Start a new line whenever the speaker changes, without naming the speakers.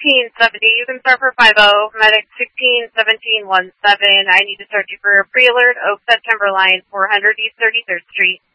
1670. You can start for 50. Medic 161717. I need to start you for a pre-alert. Oak September line, 400 East 33rd Street.